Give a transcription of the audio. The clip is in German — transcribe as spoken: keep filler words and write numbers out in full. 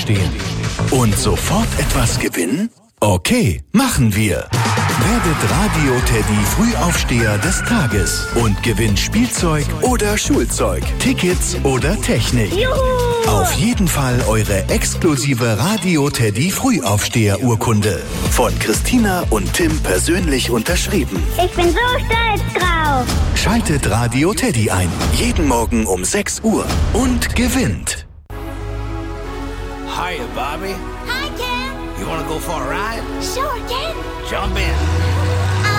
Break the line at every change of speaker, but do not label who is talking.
aufstehen. Und sofort etwas gewinnen? Okay, machen wir. Werdet Radio Teddy Frühaufsteher des Tages und gewinnt Spielzeug oder Schulzeug, Tickets oder Technik.
Juhu!
Auf jeden Fall eure exklusive Radio Teddy Frühaufsteher-Urkunde. Von Christina und Tim persönlich unterschrieben.
Ich bin so stolz drauf.
Schaltet Radio Teddy ein. Jeden Morgen um sechs Uhr. Und gewinnt.
Hiya, Bobby.
Hi, Ken.
You wanna go for a ride?
Sure, Ken.
Jump in.